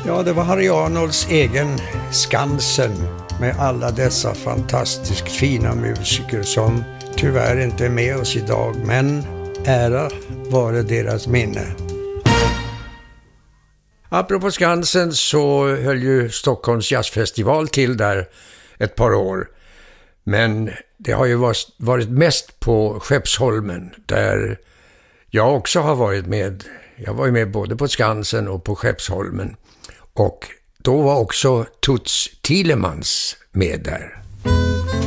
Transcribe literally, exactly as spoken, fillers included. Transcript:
Ja, det var Harry Arnolds egen Skansen med alla dessa fantastiskt fina musiker som tyvärr inte är med oss idag, men ära vare deras minne. Apropå Skansen så höll ju Stockholms jazzfestival till där ett par år. Men det har ju varit mest på Skeppsholmen där jag också har varit med. Jag var ju med både på Skansen och på Skeppsholmen. Och då var också Toots Thielemans med där.